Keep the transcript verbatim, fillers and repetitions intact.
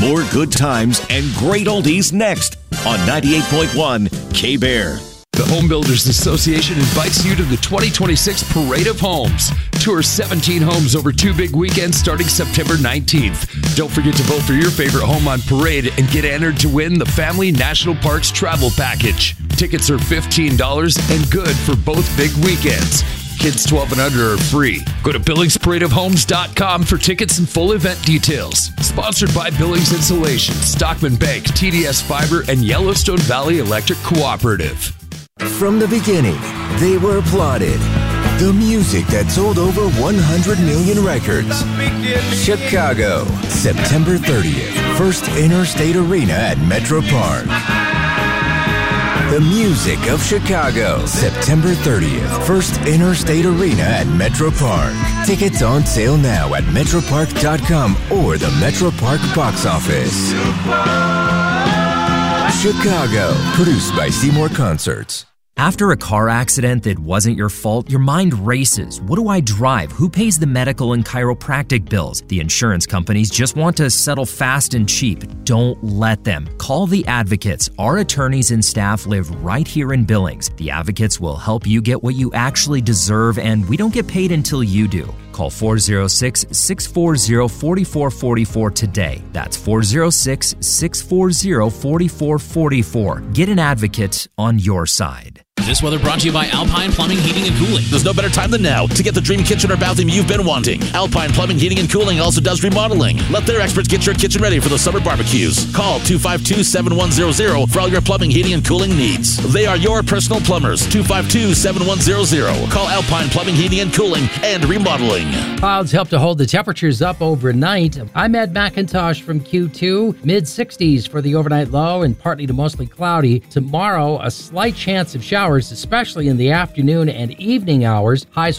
More good times and great oldies next on ninety-eight point one K-Bear. The Home Builders Association invites you to the twenty twenty-six Parade of Homes. Tour seventeen homes over two big weekends starting September nineteenth. Don't forget to vote for your favorite home on Parade and get entered to win the Family National Parks Travel Package. Tickets are fifteen dollars and good for both big weekends. Kids twelve and under are free. Go to Billings Parade of Homes dot com for tickets and full event details. Sponsored by Billings Insulation, Stockman Bank, T D S Fiber, and Yellowstone Valley Electric Cooperative. From the beginning, they were applauded. The music that sold over one hundred million records. Chicago, September thirtieth, First Interstate Arena at Metro Park. The music of Chicago, September thirtieth, First Interstate Arena at Metro Park. Tickets on sale now at metro park dot com or the Metro Park box office. Chicago, produced by Seymour Concerts. After a car accident that wasn't your fault, your mind races. What do I drive? Who pays the medical and chiropractic bills? The insurance companies just want to settle fast and cheap. Don't let them. Call the Advocates. Our attorneys and staff live right here in Billings. The Advocates will help you get what you actually deserve, and we don't get paid until you do. Call four oh six, six four oh, four four four four today. That's four oh six, six four oh, four four four four. Get an Advocate on your side. This weather brought to you by Alpine Plumbing, Heating, and Cooling. There's no better time than now to get the dream kitchen or bathroom you've been wanting. Alpine Plumbing, Heating, and Cooling also does remodeling. Let their experts get your kitchen ready for the summer barbecues. Call two five two, seven one zero zero for all your plumbing, heating, and cooling needs. They are your personal plumbers. two five two, seven one zero zero. Call Alpine Plumbing, Heating, and Cooling and Remodeling. Clouds help to hold the temperatures up overnight. I'm Ed McIntosh from Q two. mid sixties for the overnight low and partly to mostly cloudy. Tomorrow, a slight chance of showers, especially in the afternoon and evening hours. Highs